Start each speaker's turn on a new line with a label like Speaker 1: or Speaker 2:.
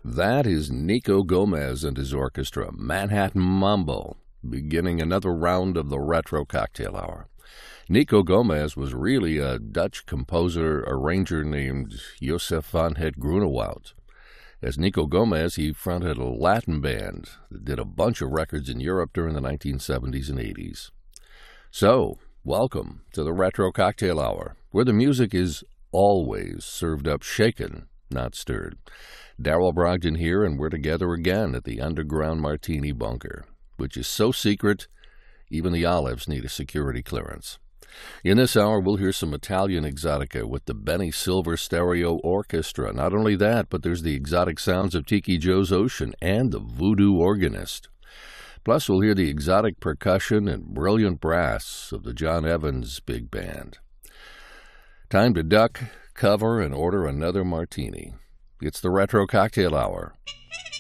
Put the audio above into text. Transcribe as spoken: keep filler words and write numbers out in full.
Speaker 1: That is Nico Gomez and his orchestra, Manhattan Mambo, beginning another round of the Retro Cocktail Hour. Nico Gomez was really a Dutch composer-arranger named Josef van het Groenewoud. As Nico Gomez, he fronted a Latin band that did a bunch of records in Europe during the nineteen seventies and eighties. So, welcome to the Retro Cocktail Hour, where the music is always served up shaken, not stirred. Darrell Brogdon here, and we're together again at the Underground Martini Bunker, which is so secret, even the olives need a security clearance. In this hour, we'll hear some Italian exotica with the Benny Silver Stereo Orchestra. Not only that, but there's the exotic sounds of Tiki Joe's Ocean and the Voodoo Organist. Plus, we'll hear the exotic percussion and brilliant brass of the John Evans Big Band. Time to duck, cover, and order another martini. It's the Retro Cocktail Hour.